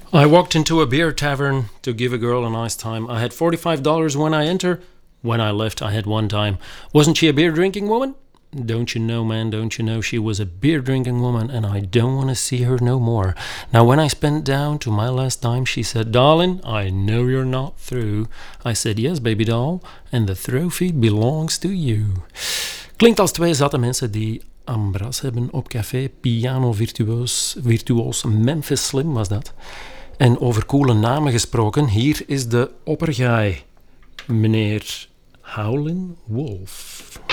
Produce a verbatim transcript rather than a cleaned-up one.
I walked into a beer tavern to give a girl a nice time. I had forty-five dollars when I entered. When I left, I had one time. Wasn't she a beer-drinking woman? Don't you know, man, don't you know, she was a beer-drinking woman, and I don't want to see her no more. Now, when I spent down to my last dime, she said, darling, I know you're not through. I said, yes, baby doll, and the trophy belongs to you. Klinkt als twee zatte mensen die ambras hebben op café. Piano virtuoos, virtuoos Memphis Slim was dat. En over coole namen gesproken, hier is de oppergaai, meneer Howlin' Wolf.